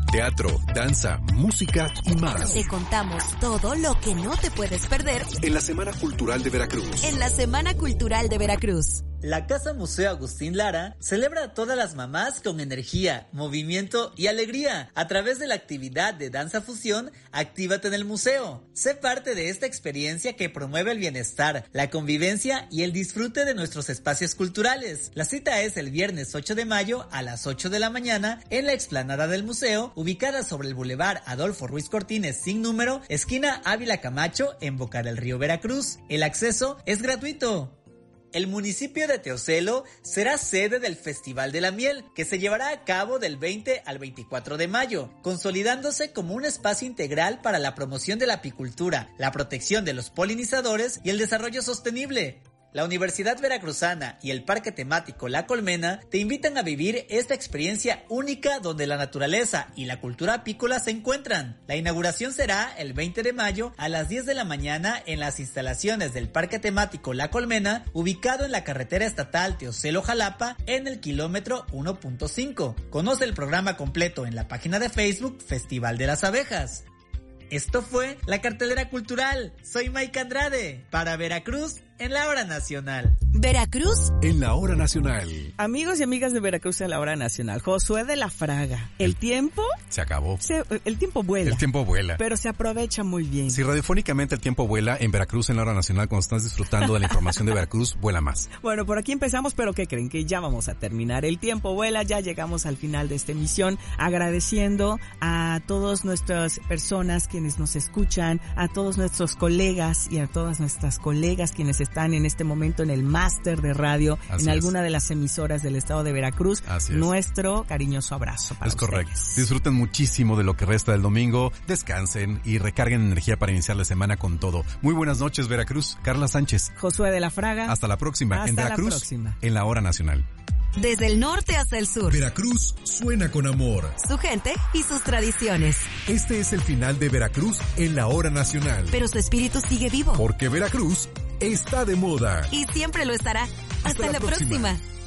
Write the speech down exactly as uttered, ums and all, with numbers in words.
teatro, danza, música y más. Te contamos todo lo que no te puedes perder en la Semana Cultural de Veracruz. En la Semana Cultural de Veracruz. La Casa Museo Agustín Lara celebra a todas las mamás con energía, movimiento y alegría a través de la actividad de danza fusión Actívate en el Museo. Sé parte de esta experiencia que promueve el bienestar, la convivencia y el disfrute de nuestros espacios culturales. La cita es el viernes ocho de mayo a las ocho de la mañana en la explanada del museo, ubicada sobre el Boulevard Adolfo Ruiz Cortines sin número, esquina Ávila Camacho, en Boca del Río, Veracruz. El acceso es gratuito. El municipio de Teocelo será sede del Festival de la Miel, que se llevará a cabo del veinte al veinticuatro de mayo, consolidándose como un espacio integral para la promoción de la apicultura, la protección de los polinizadores y el desarrollo sostenible. La Universidad Veracruzana y el Parque Temático La Colmena te invitan a vivir esta experiencia única donde la naturaleza y la cultura apícola se encuentran. La inauguración será el veinte de mayo a las diez de la mañana en las instalaciones del Parque Temático La Colmena, ubicado en la carretera estatal Teocelo-Jalapa en el kilómetro uno punto cinco. Conoce el programa completo en la página de Facebook Festival de las Abejas. Esto fue la cartelera cultural. Soy Mike Andrade para Veracruz en la Hora Nacional. Veracruz en la Hora Nacional. Amigos y amigas de Veracruz en la Hora Nacional. Josué de la Fraga. El, el tiempo se acabó. Se, el tiempo vuela. El tiempo vuela. Pero se aprovecha muy bien. Si radiofónicamente el tiempo vuela, en Veracruz en la Hora Nacional, cuando estás disfrutando de la información de Veracruz, vuela más. Bueno, por aquí empezamos, pero ¿qué creen? Que ya vamos a terminar. El tiempo vuela, ya llegamos al final de esta emisión, agradeciendo a todas nuestras personas quienes nos escuchan, a todos nuestros colegas y a todas nuestras colegas quienes están en este momento en el máster de radio, Así en alguna es. de las emisoras del estado de Veracruz. Así es. Nuestro cariñoso abrazo para Es ustedes. Correcto. Disfruten muchísimo de lo que resta del domingo, descansen y recarguen energía para iniciar la semana con todo. Muy buenas noches, Veracruz. Carla Sánchez. Josué de la Fraga. Hasta la próxima. Hasta en Veracruz, la próxima. En la Hora Nacional. Desde el norte hasta el sur. Veracruz suena con amor. Su gente y sus tradiciones. Este es el final de Veracruz en la Hora Nacional. Pero su espíritu sigue vivo. Porque Veracruz está de moda. Y siempre lo estará. Hasta, Hasta la, la próxima. próxima.